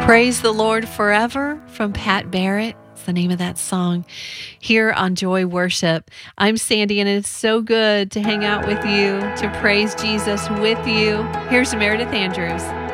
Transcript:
Praise the Lord Forever from Pat Barrett. It's the name of that song here on Joy Worship. I'm Sandy, and it's so good to hang out with you, to praise Jesus with you. Here's Meredith Andrews.